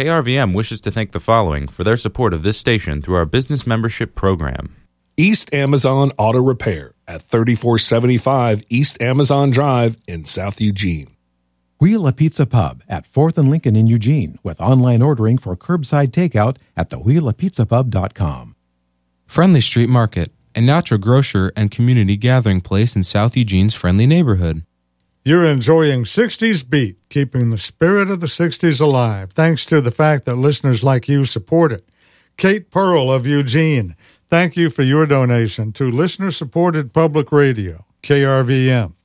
KRVM wishes to thank the following for their support of this station through our business membership program. East Amazon Auto Repair at 3475 East Amazon Drive in South Eugene. Wheel a Pizza Pub at 4th and Lincoln in Eugene with online ordering for curbside takeout at thewheelapizzapub.com. Friendly Street Market, a natural grocer and community gathering place in South Eugene's friendly neighborhood. You're enjoying 60s Beat, keeping the spirit of the 60s alive, thanks to the fact that listeners like you support it. Kate Pearl of Eugene, thank you for your donation to listener-supported public radio, KRVM.